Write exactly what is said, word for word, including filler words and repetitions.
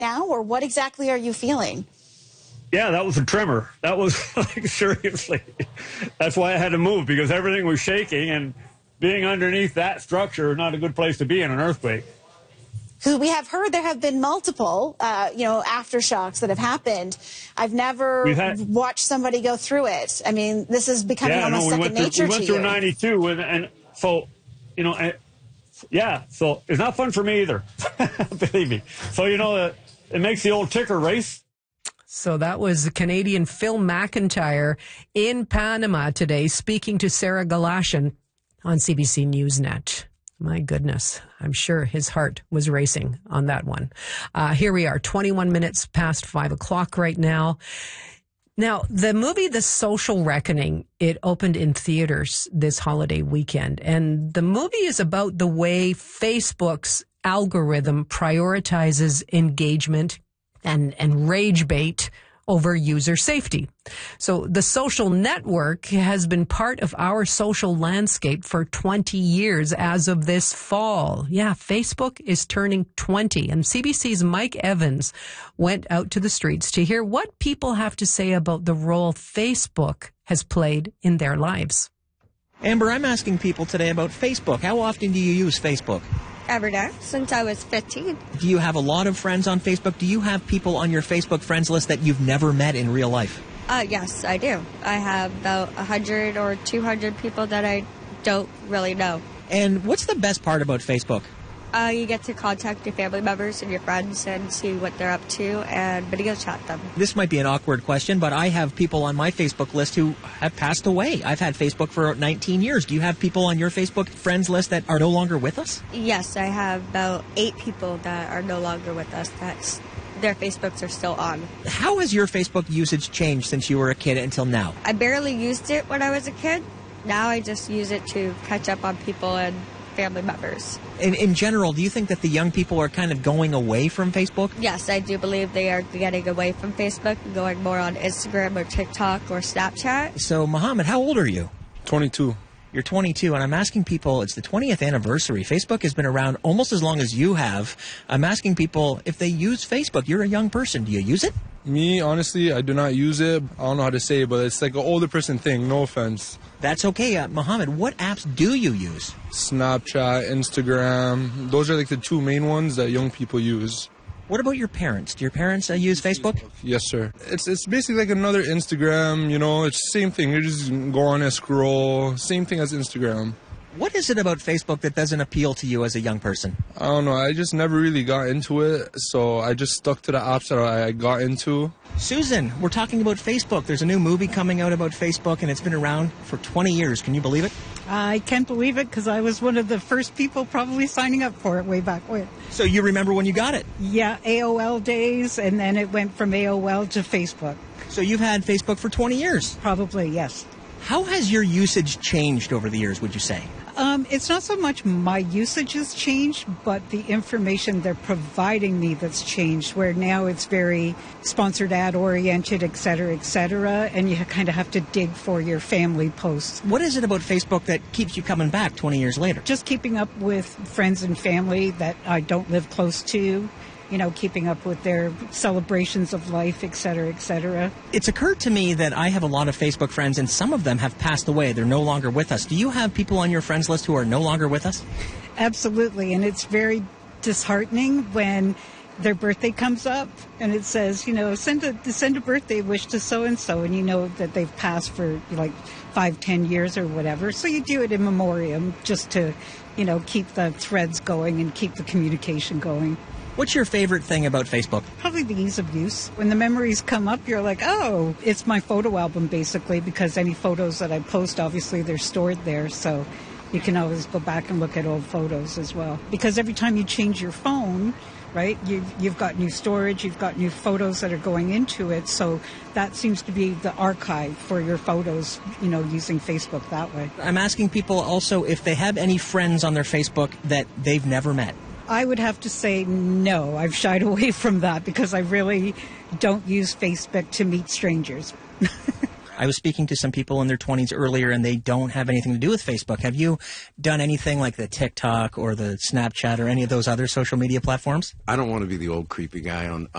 now, or what exactly are you feeling? Yeah, that was a tremor. That was, like, seriously. That's why I had to move, because everything was shaking, and being underneath that structure is not a good place to be in an earthquake. Because we have heard there have been multiple, uh, you know, aftershocks that have happened. I've never had, watched somebody go through it. I mean, this is becoming yeah, almost no, we second went nature through, we went to through you. ninety-two, and, and so, you know, and, yeah, so it's not fun for me either, believe me. So, you know, uh, it makes the old ticker race. So that was Canadian Phil McIntyre in Panama today, speaking to Sarah Galashan on C B C Newsnet. My goodness, I'm sure his heart was racing on that one. Uh, here we are, twenty-one minutes past five o'clock right now. Now, the movie The Social Reckoning, it opened in theaters this holiday weekend. And the movie is about the way Facebook's algorithm prioritizes engagement and, and rage bait over user safety. So the social network has been part of our social landscape for twenty years as of this fall. Yeah, Facebook is turning twenty, and C B C's Mike Evans went out to the streets to hear what people have to say about the role Facebook has played in their lives. Amber, I'm asking people today about Facebook. How often do you use Facebook? Every day, since I was fifteen. Do you have a lot of friends on Facebook? Do you have people on your Facebook friends list that you've never met in real life? Uh, yes, I do. I have about one hundred or two hundred people that I don't really know. And what's the best part about Facebook? Uh, you get to contact your family members and your friends and see what they're up to and video chat them. This might be an awkward question, but I have people on my Facebook list who have passed away. I've had Facebook for nineteen years. Do you have people on your Facebook friends list that are no longer with us? Yes, I have about eight people that are no longer with us. That's their Facebooks are still on. How has your Facebook usage changed since you were a kid until now? I barely used it when I was a kid. Now I just use it to catch up on people and family members. In, in general, do you think that the young people are kind of going away from Facebook? Yes, I do believe they are getting away from Facebook and going more on Instagram or TikTok or Snapchat. So, Mohammed, how old are you? twenty-two. You're twenty-two, and I'm asking people, it's the twentieth anniversary. Facebook has been around almost as long as you have. I'm asking people if they use Facebook. You're a young person. Do you use it? Me, honestly, I do not use it. I don't know how to say it, but it's like an older person thing. No offense. That's okay. Uh, Mohammed, what apps do you use? Snapchat, Instagram. Those are like the two main ones that young people use. What about your parents? Do your parents uh, use Facebook? Yes, sir. It's it's basically like another Instagram, you know. It's the same thing. You just go on and scroll. Same thing as Instagram. What is it about Facebook that doesn't appeal to you as a young person? I don't know. I just never really got into it, so I just stuck to the apps that I got into. Susan, we're talking about Facebook. There's a new movie coming out about Facebook, and it's been around for twenty years. Can you believe it? I can't believe it because I was one of the first people probably signing up for it way back when. So you remember when you got it? Yeah, A O L days, and then it went from A O L to Facebook. So you've had Facebook for twenty years? Probably, yes. How has your usage changed over the years, would you say? Um, it's not so much my usage has changed, but the information they're providing me that's changed, where now it's very sponsored ad oriented, et cetera, et cetera, and you kind of have to dig for your family posts. What is it about Facebook that keeps you coming back twenty years later? Just keeping up with friends and family that I don't live close to. You know, keeping up with their celebrations of life, et cetera, et cetera. It's occurred to me that I have a lot of Facebook friends, and some of them have passed away. They're no longer with us. Do you have people on your friends list who are no longer with us? Absolutely, and it's very disheartening when their birthday comes up and it says, you know, send a send a birthday wish to so-and-so, and you know that they've passed for like five, ten years or whatever. So you do it in memoriam just to, you know, keep the threads going and keep the communication going. What's your favorite thing about Facebook? Probably the ease of use. When the memories come up, you're like, oh, it's my photo album, basically, because any photos that I post, obviously, they're stored there. So you can always go back and look at old photos as well. Because every time you change your phone, right, you've, you've got new storage, you've got new photos that are going into it. So that seems to be the archive for your photos, you know, using Facebook that way. I'm asking people also if they have any friends on their Facebook that they've never met. I would have to say no. I've shied away from that because I really don't use Facebook to meet strangers. I was speaking to some people in their twenties earlier, and they don't have anything to do with Facebook. Have you done anything like the TikTok or the Snapchat or any of those other social media platforms? I don't want to be the old creepy guy on